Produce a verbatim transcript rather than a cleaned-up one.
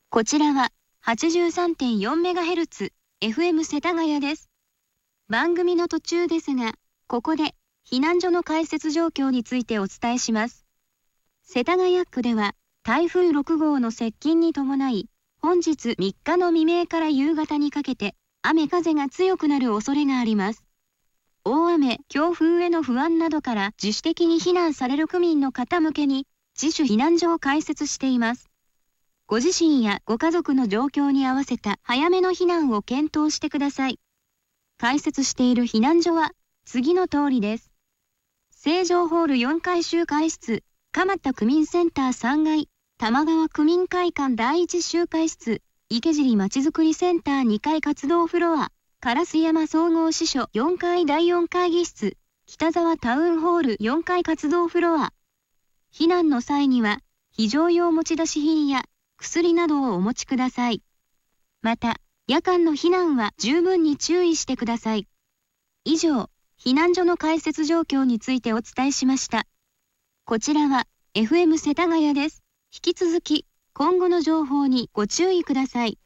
こちらは はちじゅうさんてんよんメガヘルツ、エフエム 世田谷です。番組の途中ですが、ここで避難所の開設状況についてお伝えします。世田谷区では台風ろくごうの接近に伴い、本日みっかの未明から夕方にかけて雨風が強くなる恐れがあります。大雨、強風への不安などから自主的に避難される区民の方向けに自主避難所を開設しています。ご自身やご家族の状況に合わせた早めの避難を検討してください。開設している避難所は次の通りです。成城ホールよんかい集会室、蒲田区民センターさんがい、玉川区民会館だいいち集会室、池尻まちづくりセンターにかい活動フロア、烏山総合支所よんかいだいよん会議室、北沢タウンホールよんかい活動フロア。避難の際には、非常用持ち出し品や薬などをお持ちください。また、夜間の避難は十分に注意してください。以上、避難所の開設状況についてお伝えしました。こちらは エフエム 世田谷です。引き続き、今後の情報にご注意ください。